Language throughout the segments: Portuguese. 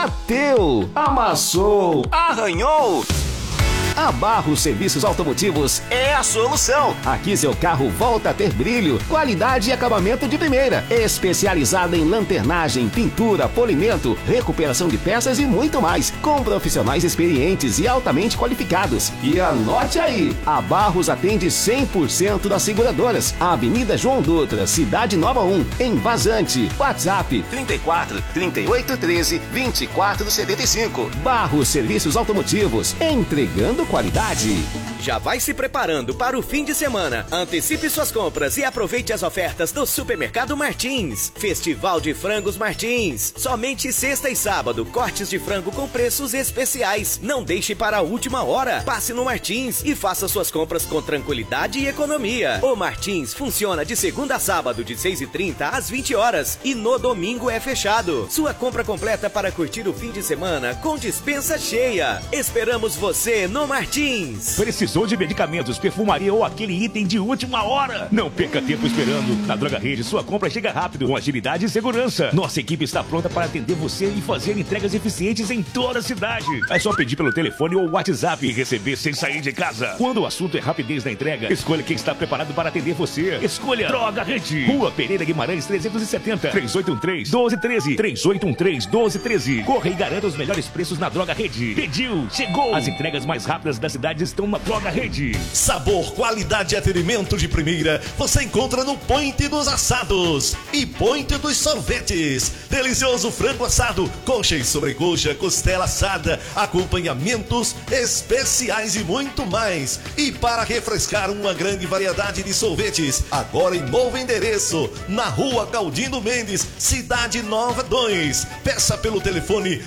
bateu, amassou, arranhou. A Barros Serviços Automotivos é a solução. Aqui seu carro volta a ter brilho, qualidade e acabamento de primeira. Especializada em lanternagem, pintura, polimento, recuperação de peças e muito mais. Com profissionais experientes e altamente qualificados. E anote aí, a Barros atende 100% das seguradoras. Avenida João Dutra, Cidade Nova 1, em Vazante. WhatsApp 34 38 13 24 75. Barros Serviços Automotivos, entregando qualidade. Já vai se preparando para o fim de semana. Antecipe suas compras e aproveite as ofertas do Supermercado Martins. Festival de Frangos Martins. Somente sexta e sábado, cortes de frango com preços especiais. Não deixe para a última hora. Passe no Martins e faça suas compras com tranquilidade e economia. O Martins funciona de segunda a sábado, de 6h30 às 20 horas. E no domingo é fechado. Sua compra completa para curtir o fim de semana com dispensa cheia. Esperamos você no Martins. Precisou de medicamentos, perfumaria ou aquele item de última hora? Não perca tempo esperando. Na Droga Rede, sua compra chega rápido, com agilidade e segurança. Nossa equipe está pronta para atender você e fazer entregas eficientes em toda a cidade. É só pedir pelo telefone ou WhatsApp e receber sem sair de casa. Quando o assunto é rapidez na entrega, escolha quem está preparado para atender você. Escolha Droga Rede. Rua Pereira Guimarães 370, 3813-1213, 3813-1213. Corre e garanta os melhores preços na Droga Rede. Pediu, chegou. As entregas mais rápidas da cidade estão na Droga Rede. Sabor, qualidade e atendimento de primeira você encontra no Point dos Assados e Point dos Sorvetes. Delicioso frango assado, coxa e sobrecoxa, costela assada, acompanhamentos especiais e muito mais. E para refrescar, uma grande variedade de sorvetes, agora em novo endereço, na Rua Galdino Mendes, Cidade Nova 2. Peça pelo telefone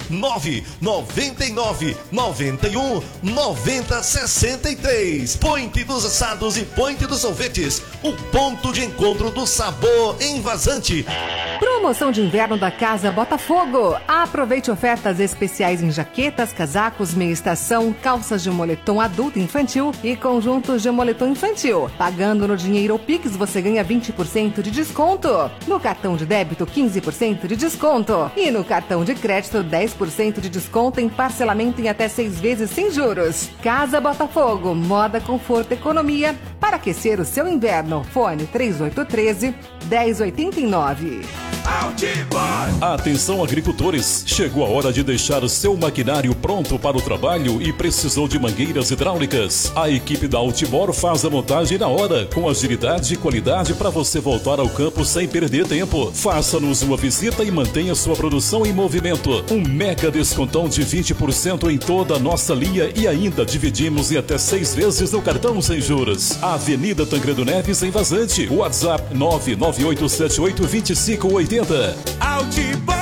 999 91 90 63. Point dos Assados e Point dos Sorvetes, o ponto de encontro do sabor em Vazante. Promoção de inverno da Casa Botafogo. Aproveite ofertas especiais em jaquetas, casacos, meia estação, calças de moletom adulto e infantil e conjuntos de moletom infantil. Pagando no dinheiro ou Pix, você ganha 20% de desconto. No cartão de débito, 15% de desconto. E no cartão de crédito, 10% de desconto em parcelamento em até 6 vezes sem juros. Casa Botafogo, moda, conforto, economia para aquecer o seu inverno. Fone 3813-1089. Atenção agricultores, chegou a hora de deixar o seu maquinário pronto para o trabalho e precisou de mangueiras hidráulicas. A equipe da Ultimor faz a montagem na hora, com agilidade e qualidade para você voltar ao campo sem perder tempo. Faça-nos uma visita e mantenha sua produção em movimento. Um mega descontão de 20% em toda a nossa linha e ainda dividimos em até 6 vezes no cartão sem juros. Avenida Tancredo Neves, em Vazante. WhatsApp 998782580. Altibor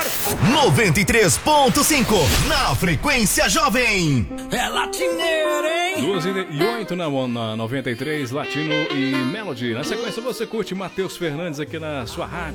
93.5 na frequência jovem. É latineiro, hein? 2h08 na 93, Latino e Melody. Na sequência você curte Matheus Fernandes aqui na sua rádio.